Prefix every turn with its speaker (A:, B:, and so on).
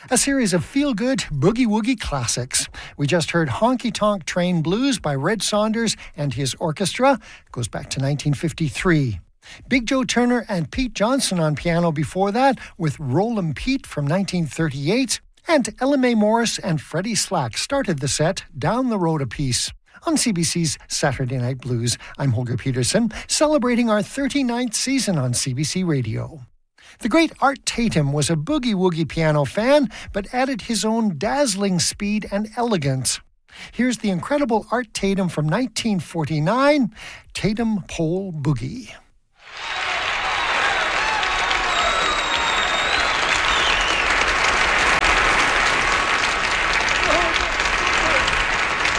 A: A series of feel-good boogie-woogie classics. We just heard Honky Tonk Train Blues by Red Saunders and his orchestra. It goes back to 1953. Big Joe Turner and Pete Johnson on piano before that with Rollin' Pete from 1938. And Ella Mae Morris and Freddie Slack started the set Down the Road a Piece. On CBC's Saturday Night Blues, I'm Holger Peterson, celebrating our 39th season on CBC Radio. The great Art Tatum was a boogie-woogie piano fan, but added his own dazzling speed and elegance. Here's the incredible Art Tatum from 1949, Tatum Pole Boogie.